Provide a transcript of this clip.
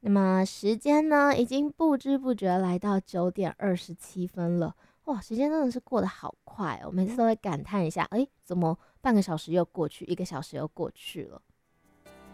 那么时间呢，已经不知不觉来到9:27了。哇，时间真的是过得好快哦！每次都会感叹一下，诶，怎么半个小时又过去，1个小时又过去了。